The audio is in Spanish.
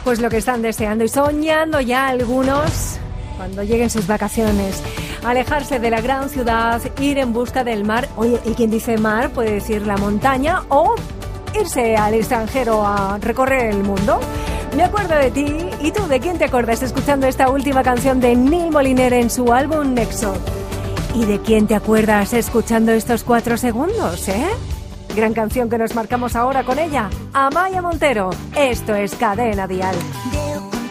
Pues lo que están deseando y soñando ya algunos cuando lleguen sus vacaciones. Alejarse de la gran ciudad, ir en busca del mar. Oye, y quien dice mar puede decir la montaña o irse al extranjero a recorrer el mundo. Me acuerdo de ti. ¿Y tú de quién te acuerdas escuchando esta última canción de Neil Moliner en su álbum Nexo? ¿Y de quién te acuerdas escuchando estos 4 segundos, Gran canción que nos marcamos ahora con ella, Amaya Montero. Esto es Cadena Dial.